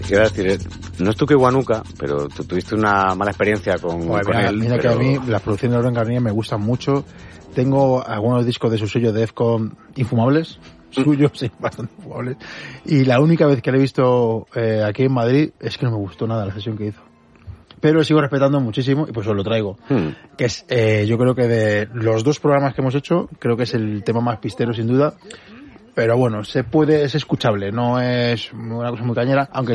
Quiero decir, no es Tuco Iwanuka, pero tú tuviste una mala experiencia con él. Mira pero... que a mí las producciones de Loren Garnier me gustan mucho. Tengo algunos discos de su sello de Defcon infumables, suyos, sí, bastante infumables. Y la única vez que le he visto aquí en Madrid es que no me gustó nada la sesión que hizo. Pero lo sigo respetando muchísimo y pues os lo traigo. Que es, yo creo que de los 2 programas que hemos hecho, creo que es el tema más pistero sin duda. Pero bueno, es escuchable, no es una cosa muy cañera, aunque